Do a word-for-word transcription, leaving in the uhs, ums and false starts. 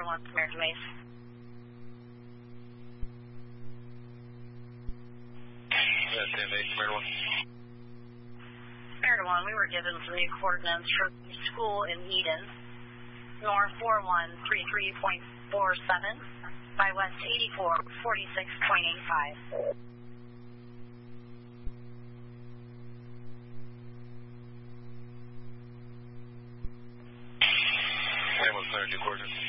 one, American Base. That's ten base, American one. American one, we were given some new coordinates for the school in Eden. North four one three three point four seven by west eighty-four forty-six point eight five. That was cleared, your coordinates.